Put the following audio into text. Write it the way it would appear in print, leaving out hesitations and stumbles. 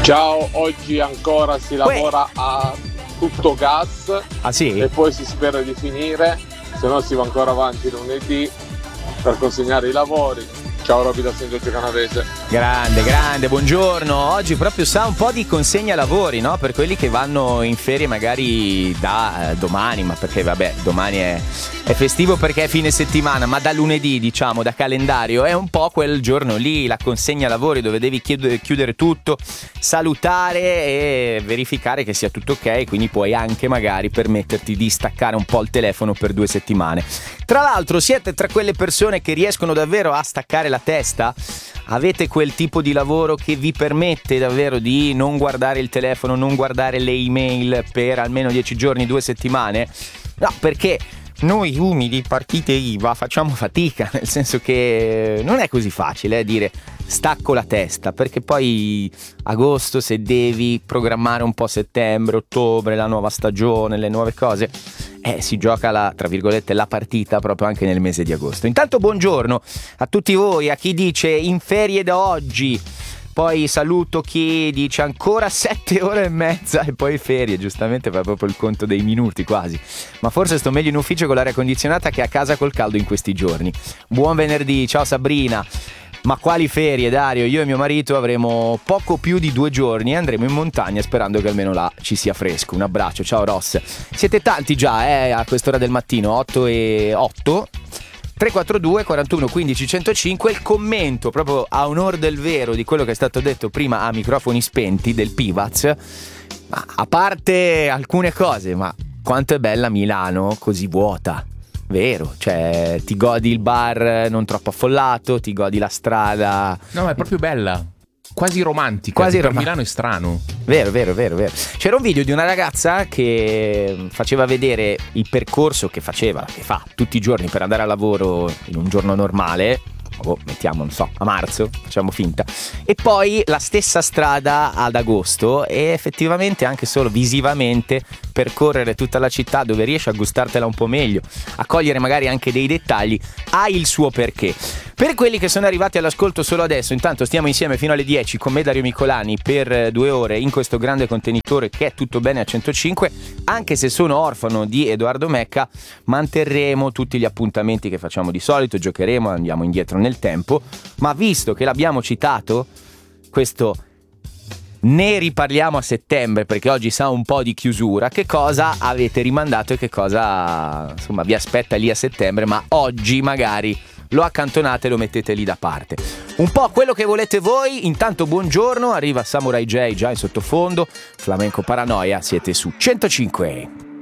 Ciao, oggi ancora si lavora a tutto gas. Ah sì? E poi si spera di finire, se no si va ancora avanti lunedì per consegnare i lavori. Ciao Roby da San Giorgio Canavese. Grande, buongiorno. Oggi proprio sa un po' di consegna lavori, no? Per quelli che vanno in ferie magari da domani, ma perché vabbè, domani è festivo perché è fine settimana, ma da lunedì, diciamo, da calendario, è un po' quel giorno lì, la consegna lavori dove devi chiudere tutto, salutare e verificare che sia tutto ok, quindi puoi anche magari permetterti di staccare un po' il telefono per 2 settimane. Tra l'altro siete tra quelle persone che riescono davvero a staccare la testa? Avete quel tipo di lavoro che vi permette davvero di non guardare il telefono, non guardare le email per almeno 10 giorni, 2 settimane? No, perché noi umili partite IVA facciamo fatica, nel senso che non è così facile dire stacco la testa, perché poi agosto, se devi programmare un po' settembre, ottobre, la nuova stagione, le nuove cose, si gioca tra virgolette la partita proprio anche nel mese di agosto. Intanto buongiorno a tutti voi, a chi dice in ferie da oggi. Poi saluto chi dice ancora 7 ore e mezza e poi ferie, giustamente fa proprio il conto dei minuti quasi. Ma forse sto meglio in ufficio con l'aria condizionata che a casa col caldo in questi giorni. Buon venerdì, ciao Sabrina. Ma quali ferie, Dario? Io e mio marito avremo poco più di 2 giorni e andremo in montagna sperando che almeno là ci sia fresco. Un abbraccio, ciao Ross. Siete tanti già, a quest'ora del mattino, 8 e 8. 342 41 15 105, il commento proprio a onor del vero di quello che è stato detto prima a microfoni spenti del Pivaz. Ma a parte alcune cose, ma quanto è bella Milano così vuota, vero? Cioè ti godi il bar non troppo affollato, ti godi la strada. No, ma è proprio bella. Quasi romantica, per Milano è strano. Vero. C'era un video di una ragazza che faceva vedere il percorso che fa tutti i giorni per andare a lavoro in un giorno normale, mettiamo, non so, a marzo, facciamo finta, e poi la stessa strada ad agosto, e effettivamente anche solo visivamente percorrere tutta la città dove riesci a gustartela un po' meglio, a cogliere magari anche dei dettagli, ha il suo perché. Per quelli che sono arrivati all'ascolto solo adesso, intanto stiamo insieme fino alle 10 con me Dario Micolani per 2 ore in questo grande contenitore che è Tutto Bene a 105. Anche se sono orfano di Edoardo Mecca, manterremo tutti gli appuntamenti che facciamo di solito, giocheremo, andiamo indietro nel tempo, ma visto che l'abbiamo citato, questo ne riparliamo a settembre perché oggi sa un po' di chiusura, che cosa avete rimandato e che cosa insomma vi aspetta lì a settembre, ma oggi magari lo accantonate e lo mettete lì da parte. Un po' quello che volete voi. Intanto buongiorno, arriva Samurai J già in sottofondo, Flamenco Paranoia, siete su 105.